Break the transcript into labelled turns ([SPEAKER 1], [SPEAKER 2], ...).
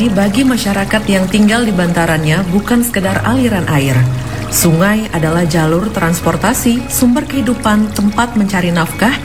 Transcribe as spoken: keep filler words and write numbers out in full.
[SPEAKER 1] Sungai bagi masyarakat yang tinggal di bantarannya bukan sekedar aliran air. Sungai adalah jalur transportasi, sumber kehidupan, tempat mencari nafkah,